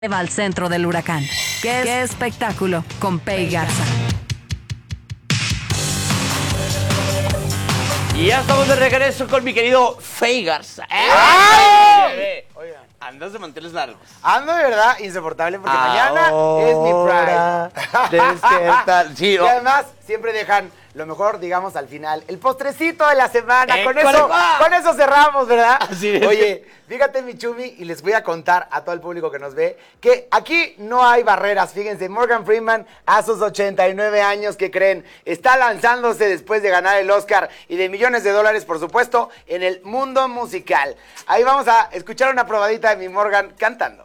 Va al centro del huracán. ¡Qué espectáculo! Con Pei Garza. Y ya estamos de regreso con mi querido Pei Garza. ¡Ay! Oigan. Andas de manteles largos. Ando de verdad insoportable porque mañana es mi Pride. Despierta. Sí, Y además siempre dejan lo mejor, digamos, al final. El postrecito de la semana. Con eso cerramos, ¿verdad? Así es. Oye, fíjate, mi Chumi, y les voy a contar a todo el público que nos ve que aquí no hay barreras. Fíjense, Morgan Freeman a sus 89 años, ¿qué creen? Está lanzándose después de ganar el Oscar y de millones de dólares, por supuesto, en el mundo musical. Ahí vamos a escuchar una probadita de mi Morgan cantando.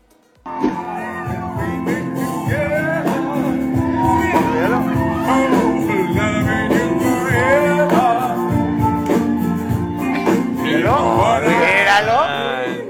Míralo.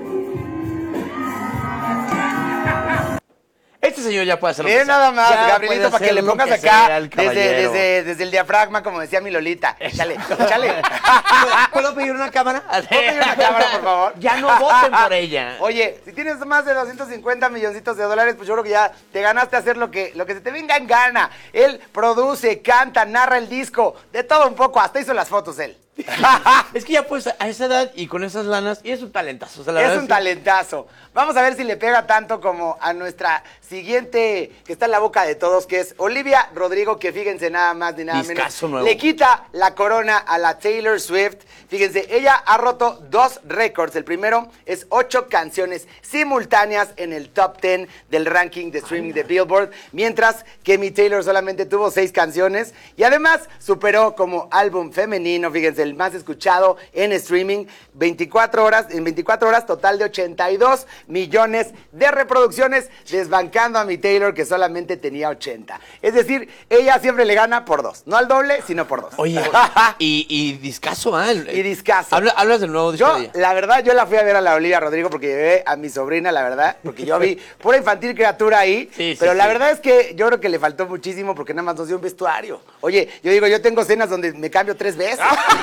Este señor ya puede hacerlo. Miren nada más, Ya Gabrielito, puede para que hacer le lo pongas que acá sea el caballero. desde el diafragma, como decía mi Lolita. Échale, échale. ¿Puedo pedir una cámara? ¿Puedo pedir una cámara, por favor? Ya no voten por ella. Oye, si tienes más de 250 milloncitos de dólares, pues yo creo que ya te ganaste hacer lo que se te venga en gana. Él produce, canta, narra el disco, de todo un poco, hasta hizo las fotos él. Es que ya pues a esa edad y con esas lanas, y es un talentazo. O sea, la Es verdad un talentazo. Vamos a ver si le pega tanto como a nuestra siguiente, que está en la boca de todos, que es Olivia Rodrigo, que fíjense nada más ni nada Discazo menos. nuevo. Le quita la corona a la Taylor Swift. Fíjense, ella ha roto 2 récords. El primero es 8 canciones simultáneas en el top 10 del ranking de streaming de Billboard, mientras que mi Taylor solamente tuvo 6 canciones y además superó como álbum femenino, fíjense, el más escuchado en streaming, en 24 horas, total de 82 millones de reproducciones, desbancando a mi Taylor, que solamente tenía 80. Es decir, ella siempre le gana por 2, no al doble, sino por 2. Oye, y discazo, ¿ah? Y discazo. Hablas del nuevo disco Yo, de ella. la verdad, yo la fui a ver a la Olivia Rodrigo porque llevé a mi sobrina, la verdad, porque yo vi pura infantil criatura ahí, Sí, pero sí, la sí. verdad es que yo creo que le faltó muchísimo porque nada más nos dio un vestuario. Oye, yo digo, yo tengo cenas donde me cambio 3 veces.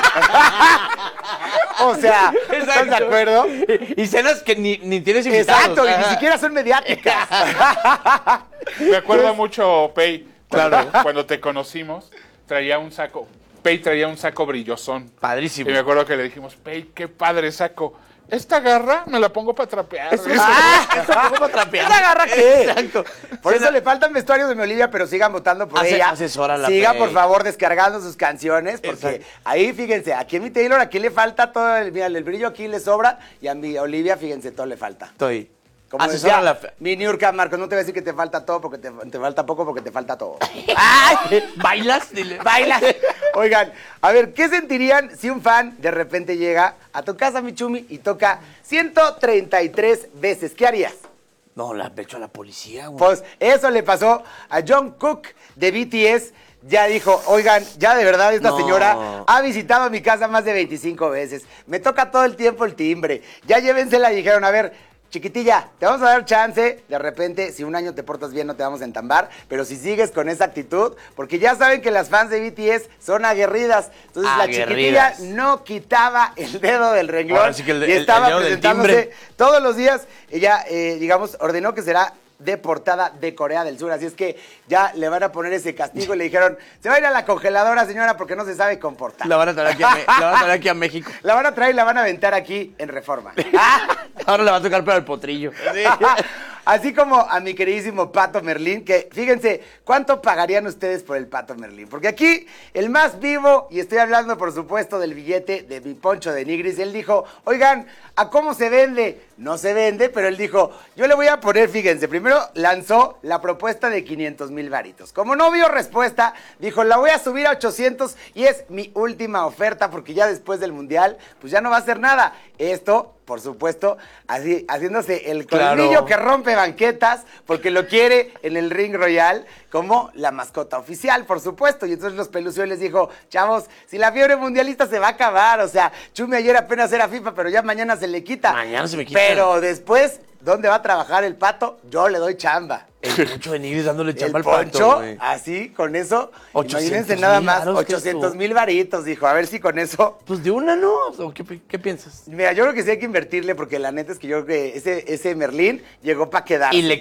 O sea, ¿estás de acuerdo? Y cenas que ni tienes invitados. Exacto, y ni siquiera son mediáticas. Me acuerda mucho, Pei, Claro. cuando te conocimos, traía un saco. Pei traía un saco brillosón. Padrísimo. Y me acuerdo que le dijimos, Pei, qué padre saco. Esta garra me la pongo para trapear. Eso para trapear. ¿Esa garra qué? Exacto. Por eso le faltan vestuarios de mi Olivia, pero sigan votando por ella. Asesórala, Siga, Pei. por favor, descargando sus canciones, porque Exacto. ahí, fíjense, aquí a mi Taylor, aquí le falta todo, mira, el brillo aquí le sobra, y a mi Olivia, fíjense, todo le falta. Estoy. Como Asesórala. decía mi Niurka, Marcos, no te voy a decir que te falta todo, porque te falta poco, porque te falta todo. ¡Ay! ¿Bailas? Dile. Baila. Oigan, a ver, ¿qué sentirían si un fan de repente llega a tu casa, mi Chumi, y toca 133 veces? ¿Qué harías? No, la pecho a la policía, güey. Pues eso le pasó a Jung Kook de BTS. Ya dijo, oigan, ya de verdad esta No. señora ha visitado mi casa más de 25 veces. Me toca todo el tiempo el timbre. Ya llévensela y dijeron, a ver, chiquitilla, te vamos a dar chance. De repente, si un año te portas bien, no te vamos a entambar. Pero si sigues con esa actitud, porque ya saben que las fans de BTS son aguerridas. Entonces Aguerridas. la chiquitilla no quitaba el dedo del renglón. Ahora sí que y estaba dedo del presentándose timbre. todos los días. Ella, digamos, ordenó que será deportada de Corea del Sur, así es que ya le van a poner ese castigo y le dijeron, se va a ir a la congeladora, señora, porque no se sabe comportar. La van a traer aquí a, la van a traer aquí a México. La van a traer y la van a aventar aquí en Reforma. Ahora le va a tocar para el potrillo. Así como a mi queridísimo Pato Merlín, que fíjense, ¿cuánto pagarían ustedes por el Pato Merlín? Porque aquí, el más vivo, y estoy hablando por supuesto del billete de mi Poncho de Nigris, él dijo, oigan, ¿a cómo se vende? No se vende, pero él dijo, yo le voy a poner, fíjense, primero lanzó la propuesta de 500,000 varitos. Como no vio respuesta, dijo, la voy a subir a 800 y es mi última oferta porque ya después del Mundial, pues ya no va a hacer nada. Esto, por supuesto, así, haciéndose el colmillo Claro. que rompe banquetas porque lo quiere en el Ring Royal como la mascota oficial, por supuesto. Y entonces los Pelució les dijo, chavos, si la fiebre mundialista se va a acabar, o sea, Chumi ayer apenas era FIFA, pero ya mañana se le quita. Mañana se me quita. Pero después ¿dónde va a trabajar el Pato? Yo le doy chamba. El Poncho de Nigris dándole El chamba al Poncho, Pato, güey. así, con eso, 800,000 imagínense nada más, varos, ¿qué es 800,000 varitos, dijo. A ver si con eso... Pues de una, ¿no? ¿O qué piensas? Mira, yo creo que sí hay que invertirle porque la neta es que yo creo que ese Merlín llegó para quedar. Y le